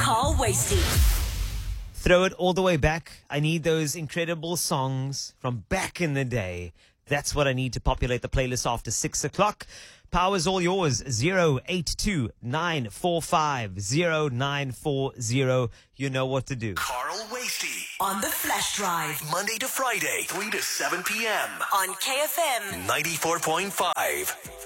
Carl Wasty. Throw it all the way back. I need those incredible songs from back in the day. That's what I need to populate the playlist after 6 o'clock. Power's all yours. 082-945-0940. You know what to do. Carl Wasty. On the Flash Drive. Monday to Friday, 3 to 7 p.m. On KFM. 94.5.